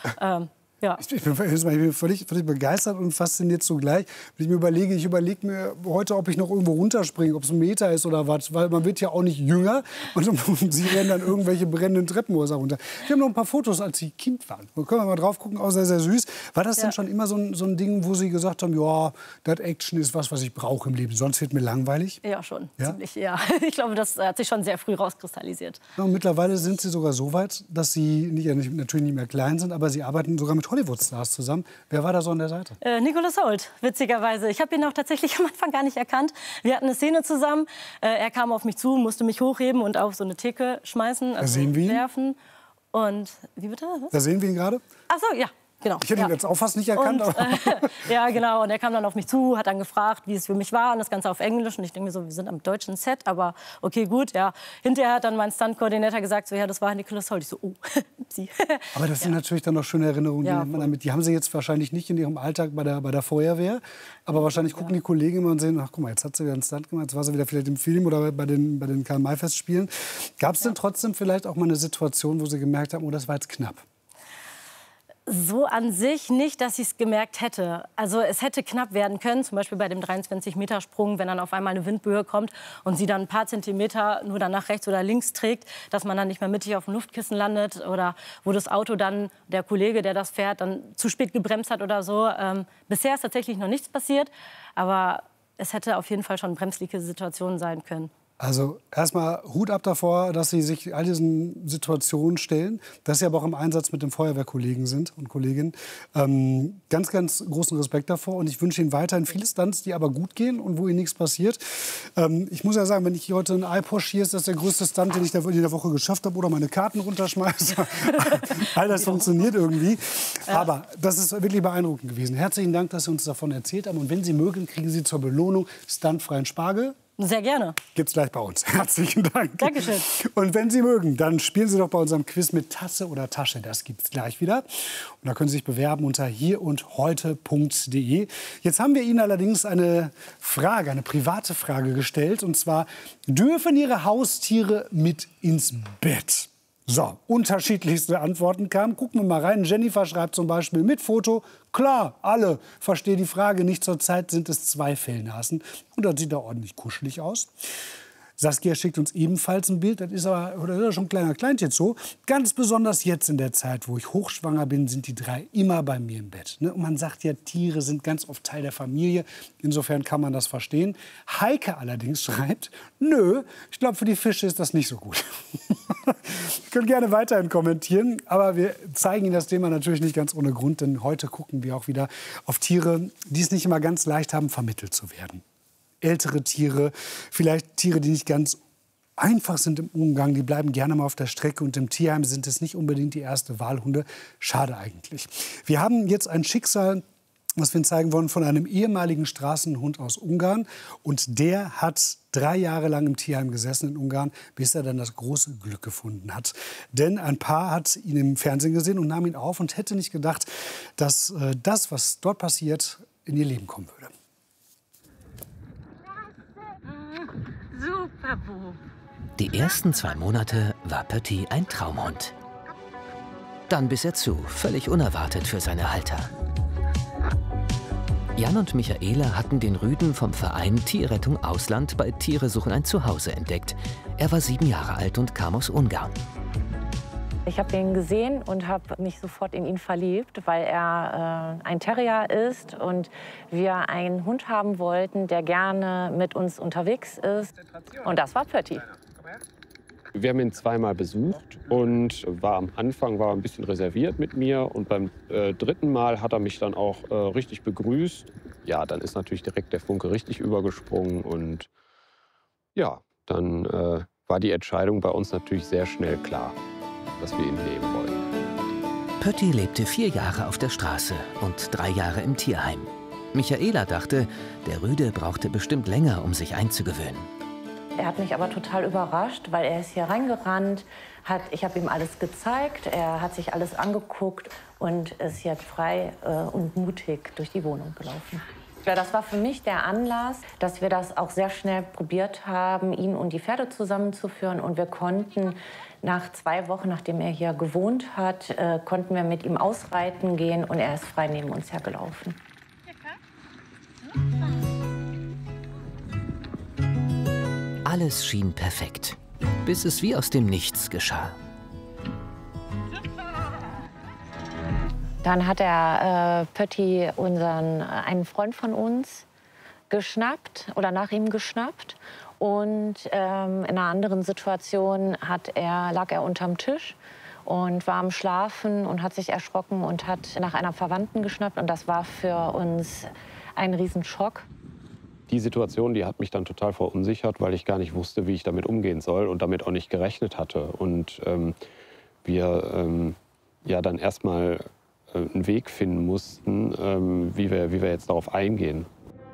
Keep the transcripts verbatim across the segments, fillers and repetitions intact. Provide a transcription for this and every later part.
Ähm, Ja. Ich bin, ich bin völlig, völlig begeistert und fasziniert zugleich. Wenn ich mir überlege, ich überlege mir heute, ob ich noch irgendwo runterspringe, ob es ein Meter ist oder was, weil man wird ja auch nicht jünger und, und sie rennen dann irgendwelche brennenden Treppenhäuser runter. Wir haben noch ein paar Fotos, als sie Kind waren. Da können wir mal drauf gucken, auch sehr, sehr süß. War das ja. denn schon immer so ein, so ein Ding, wo Sie gesagt haben, ja, das Action ist was, was ich brauche im Leben, sonst wird mir langweilig? Ja, schon. Ja? Ziemlich, ja. Ich glaube, das hat sich schon sehr früh rauskristallisiert. Ja, und mittlerweile sind Sie sogar so weit, dass Sie nicht, natürlich nicht mehr klein sind, aber Sie arbeiten sogar mit Hollywood-Stars zusammen. Wer war da so an der Seite? Äh, Nicholas Hoult, witzigerweise. Ich habe ihn auch tatsächlich am Anfang gar nicht erkannt. Wir hatten eine Szene zusammen. Äh, er kam auf mich zu, musste mich hochheben und auf so eine Theke schmeißen, also da sehen wir ihn. werfen. Und wie bitte? Was? Da sehen wir ihn gerade. Ach so, ja. Genau, ich hätte ihn ja. jetzt auch fast nicht erkannt. Und, äh, ja, genau. Und er kam dann auf mich zu, hat dann gefragt, wie es für mich war. Und das Ganze auf Englisch. Und ich denke mir so, wir sind am deutschen Set. Aber okay, gut. Ja. Hinterher hat dann mein Stunt-Koordinator gesagt, so, ja, das war Nicholas Hoult. Ich so, oh, sie. Aber das sind ja. natürlich dann noch schöne Erinnerungen. Ja, die, man damit, die haben Sie jetzt wahrscheinlich nicht in Ihrem Alltag bei der, bei der Feuerwehr. Aber wahrscheinlich gucken ja. die Kollegen immer und sehen, ach guck mal, jetzt hat sie wieder einen Stunt gemacht. Jetzt war sie wieder vielleicht im Film oder bei den, bei den Karl-May-Festspielen. Gab es ja. denn trotzdem vielleicht auch mal eine Situation, wo Sie gemerkt haben, oh, das war jetzt knapp? So an sich nicht, dass ich es gemerkt hätte. Also es hätte knapp werden können, zum Beispiel bei dem dreiundzwanzig Meter Sprung, wenn dann auf einmal eine Windböe kommt und sie dann ein paar Zentimeter nur dann nach rechts oder links trägt, dass man dann nicht mehr mittig auf dem Luftkissen landet oder wo das Auto dann, der Kollege, der das fährt, dann zu spät gebremst hat oder so. Ähm, bisher ist tatsächlich noch nichts passiert, aber es hätte auf jeden Fall schon bremsliche Situationen sein können. Also erstmal Hut ab davor, dass Sie sich all diesen Situationen stellen, dass Sie aber auch im Einsatz mit den Feuerwehrkollegen sind und Kolleginnen. Ähm, ganz, ganz großen Respekt davor und ich wünsche Ihnen weiterhin viele Stunts, die aber gut gehen und wo Ihnen nichts passiert. Ähm, ich muss ja sagen, wenn ich heute einen iPorsche hier ist, das der größte Stunt, den ich in der Woche geschafft habe oder meine Karten runterschmeiße. All das funktioniert irgendwie. Ja. Aber das ist wirklich beeindruckend gewesen. Herzlichen Dank, dass Sie uns davon erzählt haben und wenn Sie mögen, kriegen Sie zur Belohnung stuntfreien Spargel. Sehr gerne. Gibt's gleich bei uns. Herzlichen Dank. Dankeschön. Und wenn Sie mögen, dann spielen Sie doch bei unserem Quiz mit Tasse oder Tasche. Das gibt's gleich wieder. Und da können Sie sich bewerben unter hierundheute punkt de. Jetzt haben wir Ihnen allerdings eine Frage, eine private Frage gestellt. Und zwar, dürfen Ihre Haustiere mit ins Bett? So, unterschiedlichste Antworten kamen. Gucken wir mal rein. Jennifer schreibt zum Beispiel mit Foto. Klar, alle. Verstehe die Frage nicht. Zurzeit sind es zwei Fellnasen. Und das sieht da ordentlich kuschelig aus. Saskia schickt uns ebenfalls ein Bild. Das ist aber oder ist schon ein kleiner Kleinchen so. Ganz besonders jetzt in der Zeit, wo ich hochschwanger bin, sind die drei immer bei mir im Bett. Und man sagt ja, Tiere sind ganz oft Teil der Familie. Insofern kann man das verstehen. Heike allerdings schreibt, nö, ich glaube, für die Fische ist das nicht so gut. Ihr könnt gerne weiterhin kommentieren, aber wir zeigen Ihnen das Thema natürlich nicht ganz ohne Grund, denn heute gucken wir auch wieder auf Tiere, die es nicht immer ganz leicht haben, vermittelt zu werden. Ältere Tiere, vielleicht Tiere, die nicht ganz einfach sind im Umgang, die bleiben gerne mal auf der Strecke und im Tierheim sind es nicht unbedingt die erste Wahl Hunde. Schade eigentlich. Wir haben jetzt ein Schicksal, was wir Ihnen zeigen wollen, von einem ehemaligen Straßenhund aus Ungarn. Und der hat drei Jahre lang im Tierheim gesessen in Ungarn, bis er dann das große Glück gefunden hat. Denn ein Paar hat ihn im Fernsehen gesehen und nahm ihn auf und hätte nicht gedacht, dass äh, das, was dort passiert, in ihr Leben kommen würde. Super, Bub. Die ersten zwei Monate war Pötti ein Traumhund. Dann biss er zu, völlig unerwartet für seine Halter. Jan und Michaela hatten den Rüden vom Verein Tierrettung Ausland bei Tiere suchen ein Zuhause entdeckt. Er war sieben Jahre alt und kam aus Ungarn. Ich habe ihn gesehen und habe mich sofort in ihn verliebt, weil er äh, ein Terrier ist und wir einen Hund haben wollten, der gerne mit uns unterwegs ist. Und das war Pötti. Wir haben ihn zweimal besucht und war am Anfang war ein bisschen reserviert mit mir. Und beim äh, dritten Mal hat er mich dann auch äh, richtig begrüßt. Ja, dann ist natürlich direkt der Funke richtig übergesprungen. Und ja, dann äh, war die Entscheidung bei uns natürlich sehr schnell klar, dass wir ihn nehmen wollen. Pötti lebte vier Jahre auf der Straße und drei Jahre im Tierheim. Michaela dachte, der Rüde brauchte bestimmt länger, um sich einzugewöhnen. Er hat mich aber total überrascht, weil er ist hier reingerannt, hat, ich habe ihm alles gezeigt, er hat sich alles angeguckt und ist jetzt frei äh, und mutig durch die Wohnung gelaufen. Ja, das war für mich der Anlass, dass wir das auch sehr schnell probiert haben, ihn und die Pferde zusammenzuführen. Und wir konnten nach zwei Wochen, nachdem er hier gewohnt hat, äh, konnten wir mit ihm ausreiten gehen und er ist frei neben uns hergelaufen. Alles schien perfekt, bis es wie aus dem Nichts geschah. Dann hat er äh, Pötti, unseren, einen Freund von uns, geschnappt oder nach ihm geschnappt. Und ähm, in einer anderen Situation hat er, lag er unterm Tisch und war am Schlafen und hat sich erschrocken und hat nach einer Verwandten geschnappt. Und das war für uns ein Riesenschock. Die Situation, die hat mich dann total verunsichert, weil ich gar nicht wusste, wie ich damit umgehen soll und damit auch nicht gerechnet hatte. Und ähm, wir ähm, ja dann erstmal äh, einen Weg finden mussten, ähm, wie wir, wie wir jetzt darauf eingehen.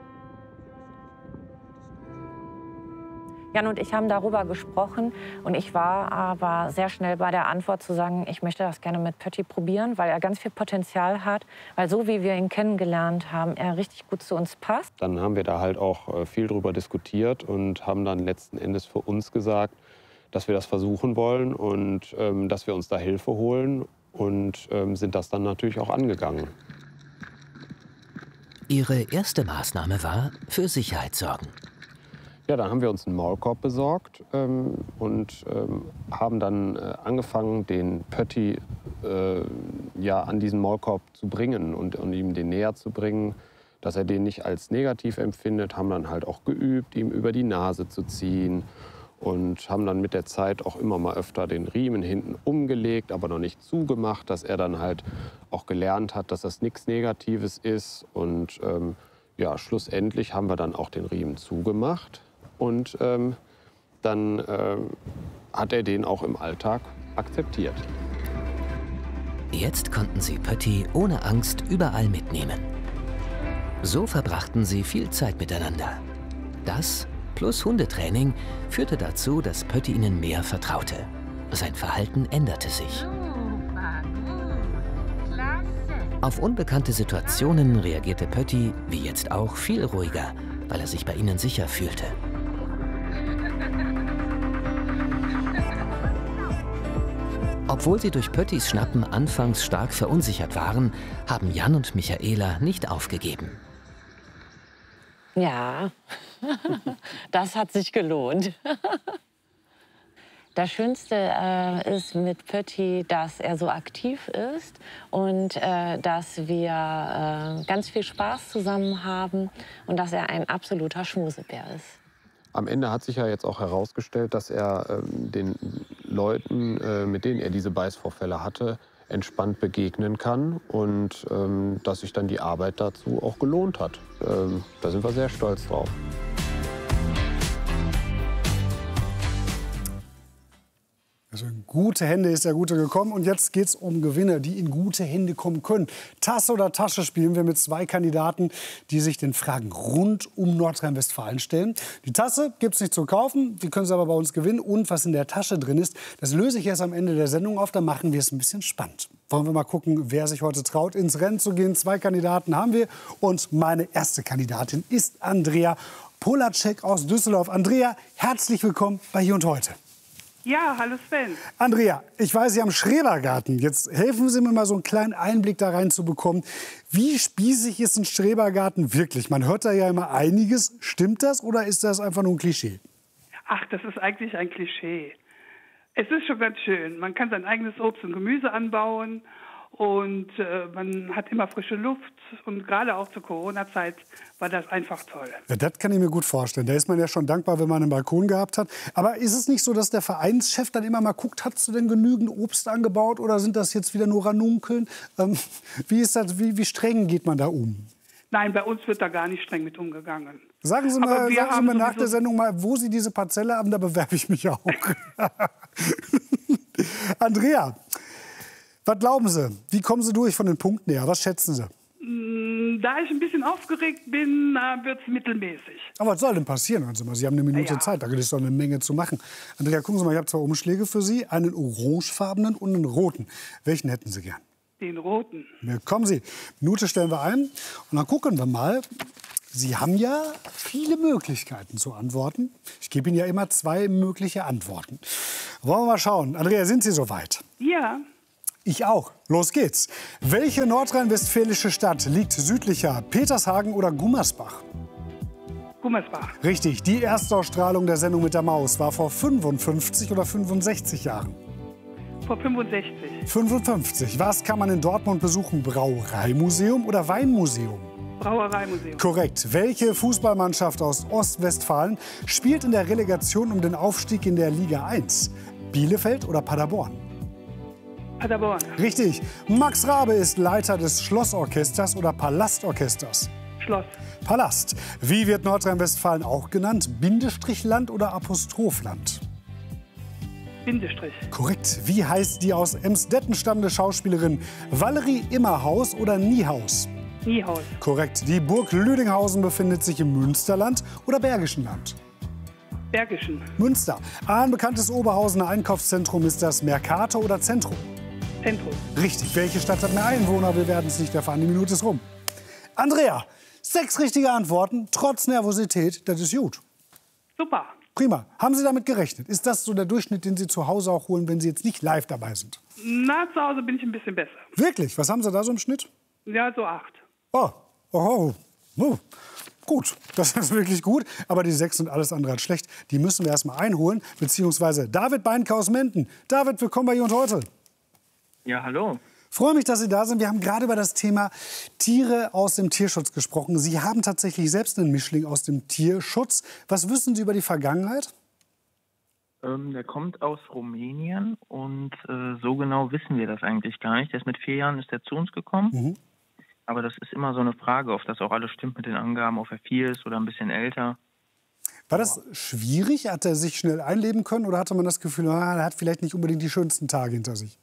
Jan und ich haben darüber gesprochen und ich war aber sehr schnell bei der Antwort zu sagen, ich möchte das gerne mit Pötti probieren, weil er ganz viel Potenzial hat, weil so wie wir ihn kennengelernt haben, er richtig gut zu uns passt. Dann haben wir da halt auch viel drüber diskutiert und haben dann letzten Endes für uns gesagt, dass wir das versuchen wollen und ähm, dass wir uns da Hilfe holen und ähm, sind das dann natürlich auch angegangen. Ihre erste Maßnahme war, für Sicherheit sorgen. Ja, dann haben wir uns einen Maulkorb besorgt ähm, und ähm, haben dann äh, angefangen, den Pötti äh, ja, an diesen Maulkorb zu bringen und, und ihm den näher zu bringen, dass er den nicht als negativ empfindet. Haben dann halt auch geübt, ihm über die Nase zu ziehen und haben dann mit der Zeit auch immer mal öfter den Riemen hinten umgelegt, aber noch nicht zugemacht, dass er dann halt auch gelernt hat, dass das nichts Negatives ist. Und ähm, ja, schlussendlich haben wir dann auch den Riemen zugemacht. Und ähm, dann ähm, hat er den auch im Alltag akzeptiert. Jetzt konnten sie Pötti ohne Angst überall mitnehmen. So verbrachten sie viel Zeit miteinander. Das plus Hundetraining führte dazu, dass Pötti ihnen mehr vertraute. Sein Verhalten änderte sich. Auf unbekannte Situationen reagierte Pötti, wie jetzt auch, viel ruhiger, weil er sich bei ihnen sicher fühlte. Obwohl sie durch Pöttis Schnappen anfangs stark verunsichert waren, haben Jan und Michaela nicht aufgegeben. Ja, das hat sich gelohnt. Das Schönste äh, ist mit Pötti, dass er so aktiv ist und äh, dass wir äh, ganz viel Spaß zusammen haben und dass er ein absoluter Schmusebär ist. Am Ende hat sich ja jetzt auch herausgestellt, dass er ähm, den Leuten, äh, mit denen er diese Beißvorfälle hatte, entspannt begegnen kann und ähm, dass sich dann die Arbeit dazu auch gelohnt hat. Ähm, da sind wir sehr stolz drauf. Also in gute Hände ist der Gute gekommen. Und jetzt geht es um Gewinner, die in gute Hände kommen können. Tasse oder Tasche spielen wir mit zwei Kandidaten, die sich den Fragen rund um Nordrhein-Westfalen stellen. Die Tasse gibt es nicht zu kaufen, die können Sie aber bei uns gewinnen. Und was in der Tasche drin ist, das löse ich erst am Ende der Sendung auf. Dann machen wir es ein bisschen spannend. Wollen wir mal gucken, wer sich heute traut, ins Rennen zu gehen. Zwei Kandidaten haben wir. Und meine erste Kandidatin ist Andrea Polacek aus Düsseldorf. Andrea, herzlich willkommen bei Hier und Heute. Ja, hallo Sven. Andrea, ich weiß, Sie haben Schrebergarten. Jetzt helfen Sie mir mal, so einen kleinen Einblick da rein zu bekommen. Wie spießig ist ein Schrebergarten wirklich? Man hört da ja immer einiges. Stimmt das oder ist das einfach nur ein Klischee? Ach, das ist eigentlich ein Klischee. Es ist schon ganz schön. Man kann sein eigenes Obst und Gemüse anbauen und äh, man hat immer frische Luft. Und gerade auch zur Corona-Zeit war das einfach toll. Ja, das kann ich mir gut vorstellen. Da ist man ja schon dankbar, wenn man einen Balkon gehabt hat. Aber ist es nicht so, dass der Vereinschef dann immer mal guckt, hast du denn genügend Obst angebaut oder sind das jetzt wieder nur Ranunkeln? Ähm, wie, ist das, wie, wie streng geht man da um? Nein, bei uns wird da gar nicht streng mit umgegangen. Sagen Sie mal, sagen Sie mir nach der Sendung mal, wo Sie diese Parzelle haben, da bewerbe ich mich auch. Andrea, was glauben Sie? Wie kommen Sie durch von den Punkten her? Was schätzen Sie? Da ich ein bisschen aufgeregt bin, wird es mittelmäßig. Aber was soll denn passieren? Also, Sie haben eine Minute ja. Zeit, da ist doch eine Menge zu machen. Andrea, gucken Sie mal, ich habe zwei Umschläge für Sie. Einen orangefarbenen und einen roten. Welchen hätten Sie gern? Den roten. Ja, kommen Sie. Minute stellen wir ein und dann gucken wir mal, Sie haben ja viele Möglichkeiten zu antworten. Ich gebe Ihnen ja immer zwei mögliche Antworten. Wollen wir mal schauen. Andrea, sind Sie soweit? Ja. Ich auch. Los geht's. Welche nordrhein-westfälische Stadt liegt südlicher, Petershagen oder Gummersbach? Gummersbach. Richtig. Die Erstausstrahlung der Sendung mit der Maus war vor fünfundfünfzig oder fünfundsechzig Jahren? Vor fünfundsechzig. fünfundfünfzig. Was kann man in Dortmund besuchen? Brauereimuseum oder Weinmuseum? Brauereimuseum. Korrekt. Welche Fußballmannschaft aus Ostwestfalen spielt in der Relegation um den Aufstieg in der Liga eins? Bielefeld oder Paderborn? Paderborn. Richtig. Max Rabe ist Leiter des Schlossorchesters oder Palastorchesters? Schloss. Palast. Wie wird Nordrhein-Westfalen auch genannt? Bindestrichland oder Apostrophland? Bindestrich. Korrekt. Wie heißt die aus Emsdetten stammende Schauspielerin? Valerie Immerhaus oder Niehaus? Niehaus. Korrekt. Die Burg Lüdinghausen befindet sich im Münsterland oder Bergischen Land? Bergischen. Münster. Ein bekanntes Oberhausener Einkaufszentrum ist das Mercator oder Zentrum? Zentrum. Richtig. Welche Stadt hat mehr Einwohner? Wir werden es nicht erfahren. Die Minute ist rum. Andrea, sechs richtige Antworten, trotz Nervosität. Das ist gut. Super. Prima. Haben Sie damit gerechnet? Ist das so der Durchschnitt, den Sie zu Hause auch holen, wenn Sie jetzt nicht live dabei sind? Na, zu Hause bin ich ein bisschen besser. Wirklich? Was haben Sie da so im Schnitt? Ja, so acht. Oh, oh, oh. Gut, das ist wirklich gut. Aber die sechs und alles andere als schlecht. Die müssen wir erst mal einholen. Beziehungsweise David Beinke aus Menden. David, willkommen bei Hier und Heute. Ja, hallo. Freue mich, dass Sie da sind. Wir haben gerade über das Thema Tiere aus dem Tierschutz gesprochen. Sie haben tatsächlich selbst einen Mischling aus dem Tierschutz. Was wissen Sie über die Vergangenheit? Ähm, der kommt aus Rumänien und äh, so genau wissen wir das eigentlich gar nicht. Der ist mit vier Jahren ist der zu uns gekommen. Mhm. Aber das ist immer so eine Frage, ob das auch alles stimmt mit den Angaben, ob er vier ist oder ein bisschen älter. War das schwierig? Hat er sich schnell einleben können oder hatte man das Gefühl, ah, er hat vielleicht nicht unbedingt die schönsten Tage hinter sich?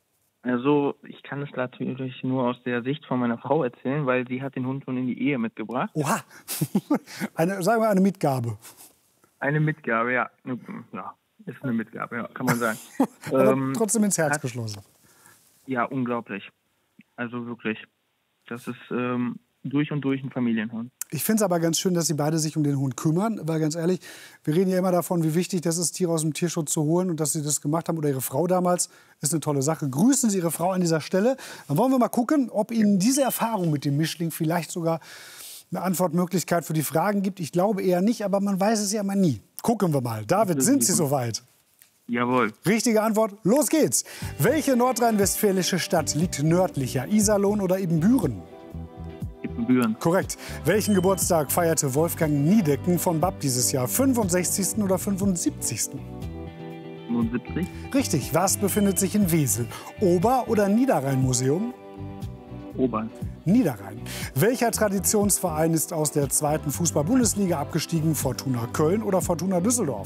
Also ich kann es natürlich nur aus der Sicht von meiner Frau erzählen, weil sie hat den Hund schon in die Ehe mitgebracht. Oha, eine, sagen wir eine Mitgabe. Eine Mitgabe, ja. Ja, ist eine Mitgabe, ja, kann man sagen. Aber ähm, trotzdem ins Herz hat, geschlossen. Ja, unglaublich. Also wirklich. Das ist ähm, durch und durch ein Familienhund. Ich finde es aber ganz schön, dass Sie beide sich um den Hund kümmern. Weil ganz ehrlich, wir reden ja immer davon, wie wichtig das ist, Tiere aus dem Tierschutz zu holen. Und dass Sie das gemacht haben oder Ihre Frau damals, ist eine tolle Sache. Grüßen Sie Ihre Frau an dieser Stelle. Dann wollen wir mal gucken, ob Ihnen diese Erfahrung mit dem Mischling vielleicht sogar eine Antwortmöglichkeit für die Fragen gibt. Ich glaube eher nicht, aber man weiß es ja mal nie. Gucken wir mal. David, sind Sie soweit? Jawohl. Richtige Antwort, los geht's. Welche nordrhein-westfälische Stadt liegt nördlicher, Iserlohn oder Ibbenbüren? Ibbenbüren. Korrekt. Welchen Geburtstag feierte Wolfgang Niedecken von Bapp dieses Jahr? fünfundsechzigsten oder fünfundsiebzigsten? fünfundsiebzig. Richtig. Was befindet sich in Wesel? Ober- oder Niederrhein-Museum? Ober. Niederrhein. Welcher Traditionsverein ist aus der zweiten Fußball-Bundesliga abgestiegen? Fortuna Köln oder Fortuna Düsseldorf?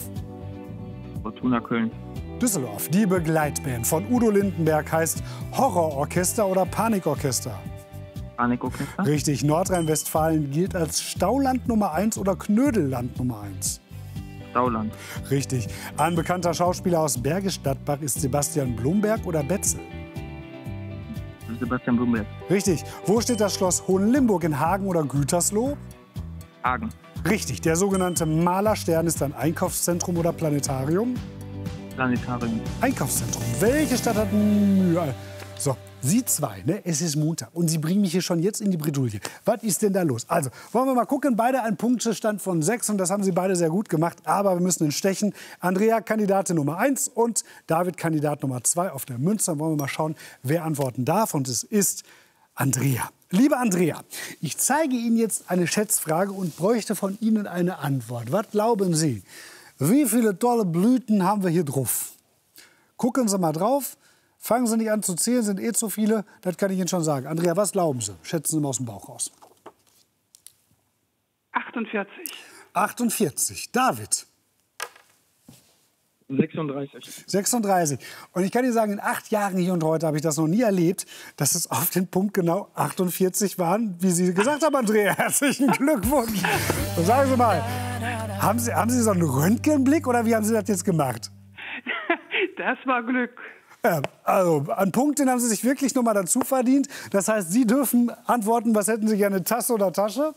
Fortuna Köln. Düsseldorf. Die Begleitband von Udo Lindenberg heißt Horrororchester oder Panikorchester? Panikorchester. Richtig. Nordrhein-Westfalen gilt als Stauland Nummer eins oder Knödelland Nummer eins? Stauland. Richtig. Ein bekannter Schauspieler aus Bergisch Gladbach ist Sebastian Blumberg oder Betzel? Sebastian Blumberg. Richtig. Wo steht das Schloss Hohenlimburg, in Hagen oder Gütersloh? Hagen. Richtig. Der sogenannte Malerstern ist ein Einkaufszentrum oder Planetarium? Planetarium. Einkaufszentrum. Welche Stadt hat... So, Sie zwei, ne? Es ist Montag und Sie bringen mich hier schon jetzt in die Bredouille. Was ist denn da los? Also, wollen wir mal gucken. Beide einen Punktestand von sechs und das haben Sie beide sehr gut gemacht. Aber wir müssen ihn stechen. Andrea, Kandidatin Nummer eins und David, Kandidat Nummer zwei auf der Münze. Dann wollen wir mal schauen, wer antworten darf. Und es ist Andrea. Liebe Andrea, ich zeige Ihnen jetzt eine Schätzfrage und bräuchte von Ihnen eine Antwort. Was glauben Sie? Wie viele tolle Blüten haben wir hier drauf? Gucken Sie mal drauf. Fangen Sie nicht an zu zählen, sind eh zu viele. Das kann ich Ihnen schon sagen. Andrea, was glauben Sie? Schätzen Sie mal aus dem Bauch raus. achtundvierzig. achtundvierzig. David? sechsunddreißig. sechsunddreißig. Und ich kann Ihnen sagen, in acht Jahren Hier und Heute habe ich das noch nie erlebt, dass es auf den Punkt genau achtundvierzig waren, wie Sie gesagt haben, Andrea. Herzlichen Glückwunsch. Und sagen Sie mal, haben Sie, haben Sie so einen Röntgenblick oder wie haben Sie das jetzt gemacht? Das war Glück. Ja, also, einen Punkt, den haben Sie sich wirklich noch mal dazu verdient. Das heißt, Sie dürfen antworten, was hätten Sie gerne, Tasse oder Tasche?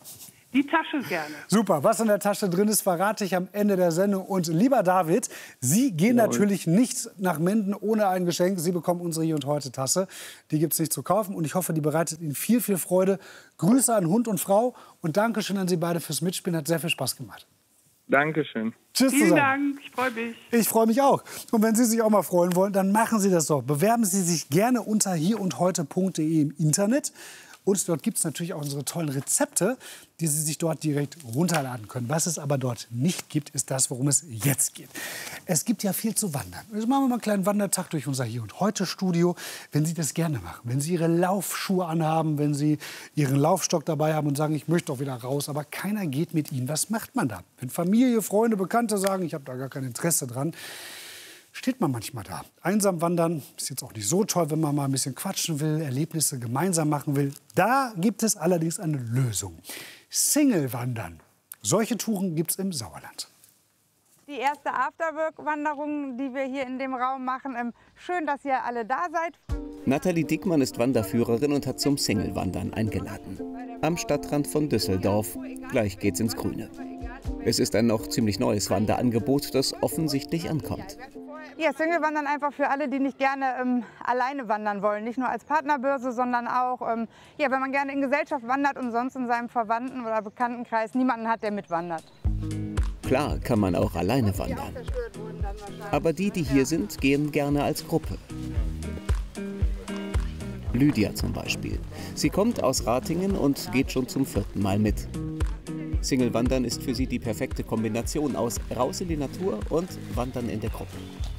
Die Tasche gerne. Super, was in der Tasche drin ist, verrate ich am Ende der Sendung. Und lieber David, Sie gehen ja, natürlich nicht nach Menden ohne ein Geschenk. Sie bekommen unsere Hier und Heute Tasse. Die gibt es nicht zu kaufen. Und ich hoffe, die bereitet Ihnen viel, viel Freude. Grüße an Hund und Frau. Und Dankeschön an Sie beide fürs Mitspielen. Hat sehr viel Spaß gemacht. Dankeschön. Tschüss Vielen zusammen. Dank, ich freue mich. Ich freue mich auch. Und wenn Sie sich auch mal freuen wollen, dann machen Sie das doch. Bewerben Sie sich gerne unter hier und heute punkt de im Internet. Und dort gibt es natürlich auch unsere tollen Rezepte, die Sie sich dort direkt runterladen können. Was es aber dort nicht gibt, ist das, worum es jetzt geht. Es gibt ja viel zu wandern. Jetzt machen wir mal einen kleinen Wandertag durch unser Hier und Heute Studio. Wenn Sie das gerne machen, wenn Sie Ihre Laufschuhe anhaben, wenn Sie Ihren Laufstock dabei haben und sagen, ich möchte doch wieder raus, aber keiner geht mit Ihnen, was macht man da? Wenn Familie, Freunde, Bekannte sagen, ich habe da gar kein Interesse dran, steht man manchmal da. Einsam wandern ist jetzt auch nicht so toll, wenn man mal ein bisschen quatschen will, Erlebnisse gemeinsam machen will. Da gibt es allerdings eine Lösung. Single wandern. Solche Touren gibt es im Sauerland. Die erste Afterwork-Wanderung, die wir hier in dem Raum machen. Schön, dass ihr alle da seid. Nathalie Dickmann ist Wanderführerin und hat zum Single-Wandern eingeladen. Am Stadtrand von Düsseldorf. Gleich geht's ins Grüne. Es ist ein noch ziemlich neues Wanderangebot, das offensichtlich ankommt. Ja, Single-Wandern einfach für alle, die nicht gerne ähm, alleine wandern wollen. Nicht nur als Partnerbörse, sondern auch, ähm, ja, wenn man gerne in Gesellschaft wandert und sonst in seinem Verwandten- oder Bekanntenkreis niemanden hat, der mitwandert. Klar kann man auch alleine wandern. Aber die, die hier sind, gehen gerne als Gruppe. Lydia zum Beispiel. Sie kommt aus Ratingen und geht schon zum vierten Mal mit. Single-Wandern ist für sie die perfekte Kombination aus raus in die Natur und Wandern in der Gruppe.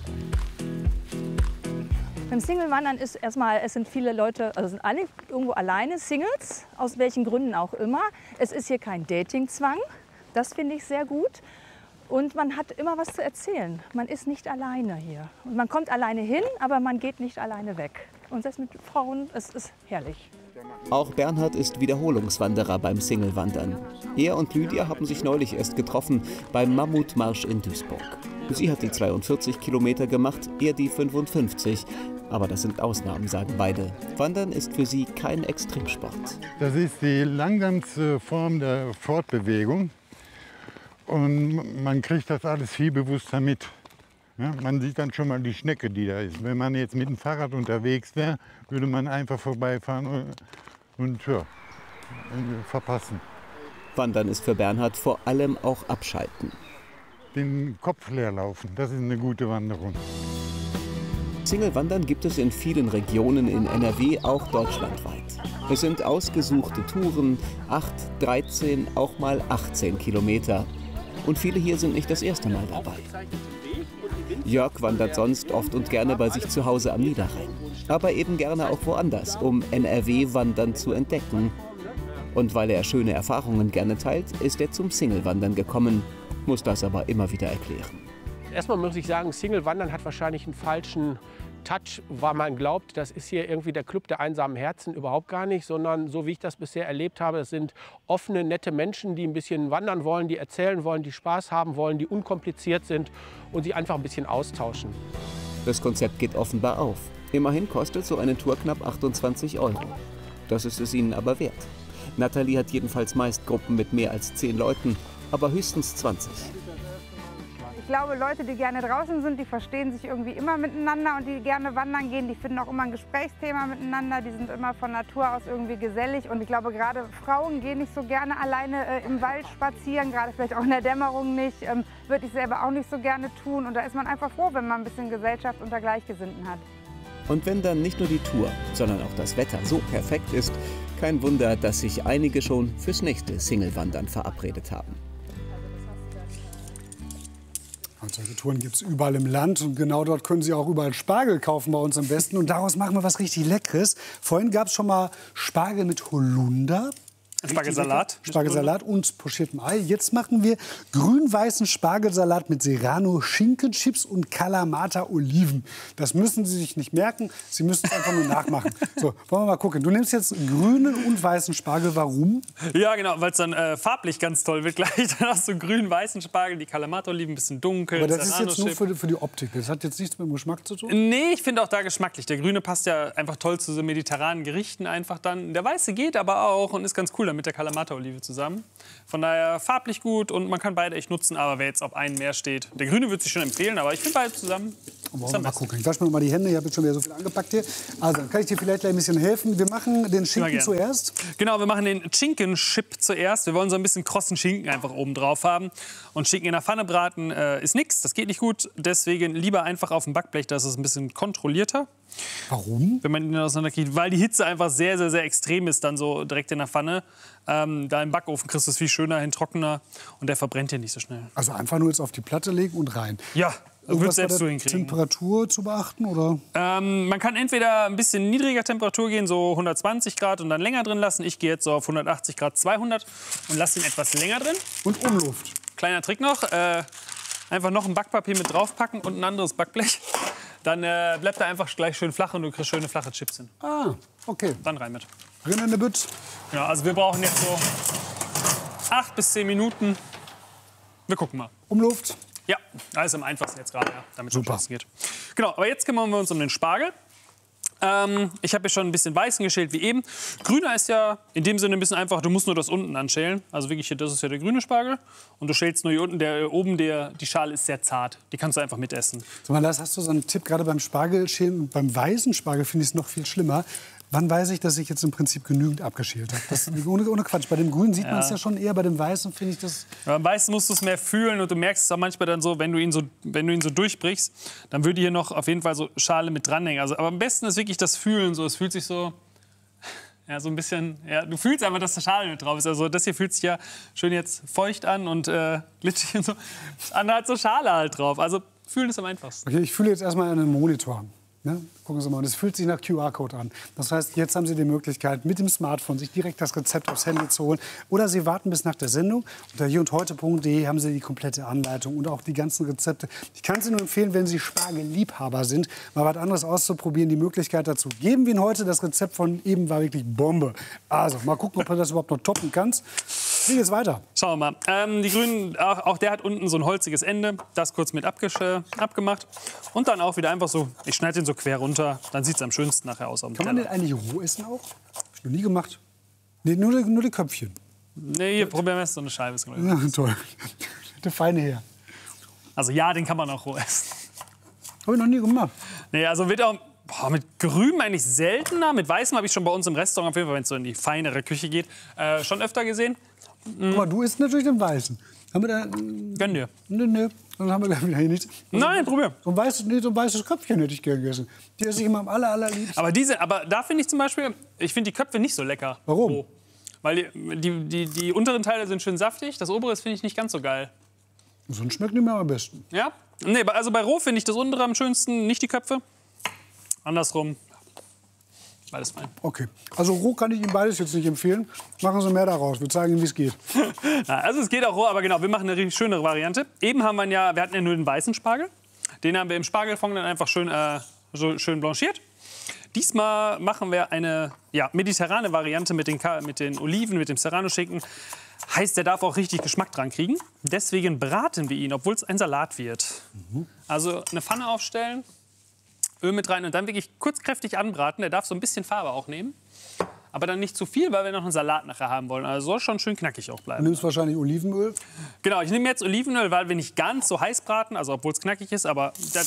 Beim Single-Wandern ist erstmal, es sind viele Leute, also sind alle irgendwo alleine Singles, aus welchen Gründen auch immer. Es ist hier kein Datingzwang, das finde ich sehr gut. Und man hat immer was zu erzählen. Man ist nicht alleine hier. Und man kommt alleine hin, aber man geht nicht alleine weg. Und selbst mit Frauen, es ist herrlich. Auch Bernhard ist Wiederholungswanderer beim Single-Wandern. Er und Lydia haben sich neulich erst getroffen beim Mammutmarsch in Duisburg. Sie hat die zweiundvierzig Kilometer gemacht, er die fünfundfünfzig. Aber das sind Ausnahmen, sagen beide. Wandern ist für sie kein Extremsport. Das ist die langsamste Form der Fortbewegung. Und man kriegt das alles viel bewusster mit. Ja, man sieht dann schon mal die Schnecke, die da ist. Wenn man jetzt mit dem Fahrrad unterwegs wäre, würde man einfach vorbeifahren und, und ja, verpassen. Wandern ist für Bernhard vor allem auch Abschalten. Den Kopf leer laufen, das ist eine gute Wanderung. Single-Wandern gibt es in vielen Regionen in N R W, auch deutschlandweit. Es sind ausgesuchte Touren, acht, dreizehn, auch mal achtzehn Kilometer. Und viele hier sind nicht das erste Mal dabei. Jörg wandert sonst oft und gerne bei sich zu Hause am Niederrhein. Aber eben gerne auch woanders, um N R W-Wandern zu entdecken. Und weil er schöne Erfahrungen gerne teilt, ist er zum Single-Wandern gekommen, muss das aber immer wieder erklären. Erstmal muss ich sagen, Single-Wandern hat wahrscheinlich einen falschen Touch, weil man glaubt, das ist hier irgendwie der Club der einsamen Herzen, überhaupt gar nicht, sondern so wie ich das bisher erlebt habe, das sind offene, nette Menschen, die ein bisschen wandern wollen, die erzählen wollen, die Spaß haben wollen, die unkompliziert sind und sich einfach ein bisschen austauschen. Das Konzept geht offenbar auf. Immerhin kostet so eine Tour knapp achtundzwanzig Euro. Das ist es ihnen aber wert. Nathalie hat jedenfalls meist Gruppen mit mehr als zehn Leuten, aber höchstens zwanzig. Ich glaube, Leute, die gerne draußen sind, die verstehen sich irgendwie immer miteinander und die gerne wandern gehen, die finden auch immer ein Gesprächsthema miteinander, die sind immer von Natur aus irgendwie gesellig und ich glaube, gerade Frauen gehen nicht so gerne alleine äh, im Wald spazieren, gerade vielleicht auch in der Dämmerung nicht, ähm, würde ich selber auch nicht so gerne tun und da ist man einfach froh, wenn man ein bisschen Gesellschaft unter Gleichgesinnten hat. Und wenn dann nicht nur die Tour, sondern auch das Wetter so perfekt ist, kein Wunder, dass sich einige schon fürs nächste Single-Wandern verabredet haben. Und solche Touren gibt es überall im Land und genau dort können Sie auch überall Spargel kaufen bei uns im Westen und daraus machen wir was richtig Leckeres. Vorhin gab es schon mal Spargel mit Holunder. Spargelsalat. Spargelsalat und pochiertem Ei. Jetzt machen wir grün-weißen Spargelsalat mit Serrano, Schinkenchips und Kalamata-Oliven. Das müssen Sie sich nicht merken, Sie müssen es einfach nur nachmachen. So, wollen wir mal gucken. Du nimmst jetzt grünen und weißen Spargel. Warum? Ja, genau, weil es dann äh, farblich ganz toll wird gleich. Dann hast du grün-weißen Spargel, die Kalamata-Oliven, ein bisschen dunkel. Aber das ist jetzt nur für, für die Optik. Das hat jetzt nichts mit dem Geschmack zu tun? Nee, ich finde auch da geschmacklich. Der grüne passt ja einfach toll zu so mediterranen Gerichten einfach dann. Der weiße geht aber auch und ist ganz cool. Köhler mit der Kalamata-Olive zusammen. Von daher farblich gut und man kann beide echt nutzen, aber wer jetzt auf einen mehr steht. Der grüne würde sich schon empfehlen, aber ich finde beide zusammen. Mal gucken. Ich wasche mir noch mal die Hände, ich habe jetzt schon wieder so viel angepackt hier. Also, kann ich dir vielleicht gleich ein bisschen helfen? Wir machen den Schinken zuerst. Genau, wir machen den Schinken-Chip zuerst. Wir wollen so ein bisschen krossen Schinken einfach oben drauf haben. Und Schinken in der Pfanne braten äh, ist nichts, das geht nicht gut. Deswegen lieber einfach auf dem Backblech, das ist ein bisschen kontrollierter. Warum? Wenn man ihn auseinanderkriegt, weil die Hitze einfach sehr, sehr, sehr extrem ist, dann so direkt in der Pfanne. Ähm, da im Backofen kriegst du es viel schöner hin, trockener und der verbrennt dir nicht so schnell. Also einfach nur jetzt auf die Platte legen und rein. Ja. Irgendwas selbst bei der du hinkriegen. Temperatur zu beachten, oder? Ähm, man kann entweder ein bisschen niedriger Temperatur gehen, so hundertzwanzig Grad und dann länger drin lassen. Ich gehe jetzt so auf hundertachtzig Grad, zweihundert und lasse ihn etwas länger drin. Und Umluft. Kleiner Trick noch, äh, einfach noch ein Backpapier mit draufpacken und ein anderes Backblech. Dann äh, bleibt er einfach gleich schön flach und du kriegst schöne flache Chips hin. Ah, okay. Dann rein mit. Rein in der Bütt. Ja, also wir brauchen jetzt so acht bis zehn Minuten. Wir gucken mal. Umluft. Ja, alles am einfachsten jetzt gerade, ja, damit es Schluss geht. Genau, aber jetzt kümmern wir uns um den Spargel. Ähm, ich habe hier schon ein bisschen Weißen geschält wie eben. Grüner ist ja in dem Sinne ein bisschen einfach, du musst nur das unten anschälen. Also wirklich, hier, das ist ja der grüne Spargel. Und du schälst nur hier unten, der, oben der, die Schale ist sehr zart. Die kannst du einfach mitessen. Sag mal, Lars, hast du so einen Tipp, gerade beim Spargelschälen und beim weißen Spargel finde ich es noch viel schlimmer. Wann weiß ich, dass ich jetzt im Prinzip genügend abgeschält habe? Das, ohne, ohne Quatsch. Bei dem Grünen sieht Ja. man es ja schon eher, bei dem Weißen finde ich das... Ja, beim Weißen musst du es mehr fühlen und du merkst es auch manchmal dann so, wenn du ihn so, wenn du ihn so durchbrichst, dann würde hier noch auf jeden Fall so Schale mit dranhängen. Also, aber am besten ist wirklich das Fühlen. So, es fühlt sich so, ja, so ein bisschen, ja, du fühlst einfach, dass da Schale mit drauf ist. Also das hier fühlt sich ja schön jetzt feucht an und äh, glitschig und so. Das andere hat so Schale halt drauf. Also fühlen ist am einfachsten. Okay, ich fühle jetzt erstmal einen Monitor. Ne? Gucken Sie mal, und es fühlt sich nach Q R-Code an. Das heißt, jetzt haben Sie die Möglichkeit, mit dem Smartphone sich direkt das Rezept aufs Handy zu holen. Oder Sie warten bis nach der Sendung. Unter hier und heute punkt de haben Sie die komplette Anleitung und auch die ganzen Rezepte. Ich kann Sie nur empfehlen, wenn Sie Spargelliebhaber sind, mal was anderes auszuprobieren, die Möglichkeit dazu. Geben wir Ihnen heute das Rezept von eben, war wirklich Bombe. Also, mal gucken, ob du das überhaupt noch toppen kannst. Wie geht's weiter? Schauen wir mal. Ähm, die Grünen, auch, auch der hat unten so ein holziges Ende. Das kurz mit abgesch äh, abgemacht. Und dann auch wieder einfach so, ich schneide den so quer runter. Dann sieht es am schönsten nachher aus. Auf dem Kann man den Teller. eigentlich roh essen auch? Hab ich noch nie gemacht. Nee, nur, die- nur die Köpfchen. Nee, hier, probieren wir erst so eine Scheibe. Ist, glaub ich. Ja, toll. Der feine Herr. Also ja, den kann man auch roh essen. Habe ich noch nie gemacht. Nee, also wird auch boah, mit Grün eigentlich seltener. Mit Weißem habe ich schon bei uns im Restaurant, auf jeden Fall, wenn es so in die feinere Küche geht, äh, schon öfter gesehen. Aber du isst natürlich den Weißen. Haben wir da... Gönn dir. Nö, nö. Dann haben wir gleich wieder hier nichts. Nein, probier. So ein weißes, nee, so ein weißes Köpfchen hätte ich gern gegessen. Die esse ich immer am aller, allerliebsten. Aber, diese, aber da finde ich zum Beispiel, ich finde die Köpfe nicht so lecker. Warum? Roh. Weil die, die, die, die unteren Teile sind schön saftig, das obere finde ich nicht ganz so geil. Sonst schmeckt die mir am besten. Ja? Nee, also bei roh finde ich das untere am schönsten, nicht die Köpfe. Andersrum, beides fein. Okay. Also roh kann ich Ihnen beides jetzt nicht empfehlen. Machen Sie mehr daraus. Wir zeigen Ihnen, wie es geht. Na, also es geht auch roh, aber genau, wir machen eine richtig schönere Variante. Eben haben wir ja, wir hatten ja nur den weißen Spargel. Den haben wir im Spargelfond dann einfach schön, äh, so schön blanchiert. Diesmal machen wir eine ja, mediterrane Variante mit den, Ka mit den Oliven, mit dem Serrano-Schinken. Heißt, der darf auch richtig Geschmack dran kriegen. Deswegen braten wir ihn, obwohl es ein Salat wird. Mhm. Also eine Pfanne aufstellen, Öl mit rein und dann wirklich kurz kräftig anbraten. Der darf so ein bisschen Farbe auch nehmen. Aber dann nicht zu viel, weil wir noch einen Salat nachher haben wollen. Also soll schon schön knackig auch bleiben. Du nimmst wahrscheinlich Olivenöl. Genau, ich nehme jetzt Olivenöl, weil wir nicht ganz so heiß braten. Also obwohl es knackig ist, aber der